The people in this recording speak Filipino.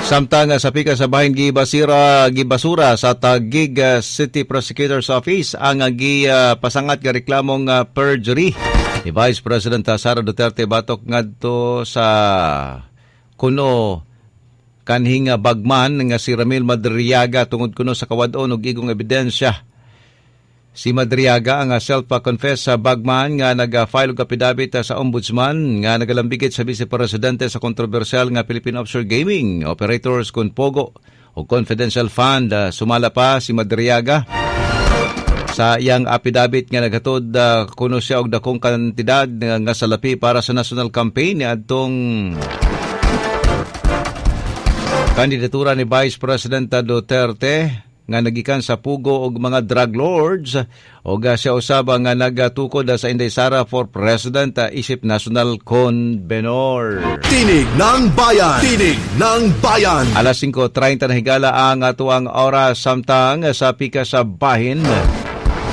Samtang sa pika sa bahin gibasura sa Taguig City Prosecutor's Office ang pasangat nga reklamong perjury ni Vice President Sara Duterte batok ngadto sa kuno kanhing bagman nga si Ramil Madriaga tungod kuno sa kawad-on og igong ebidensya. Si Madriaga ang self-confess sa bagman nga nag-file og affidavit sa ombudsman nga nagalambigit sa Vice Presidente sa kontrobersyal nga Philippine Offshore Gaming Operators kun Pogo o Confidential Fund. Sumala pa si Madriaga sa iyang affidavit nga naghatod kuno siya og dakong kantidad nga salapi para sa national campaign ni adtong kandidatura ni Vice President Duterte nga nagikan sa pugo og mga drug lords o siya usab nga nagatukod sa Inday Sara for President isip National Convenor. Tinig ng Bayan! Tinig ng Bayan! Alas 5:30 na higala ang atuang oras samtang sa pika sa bahin.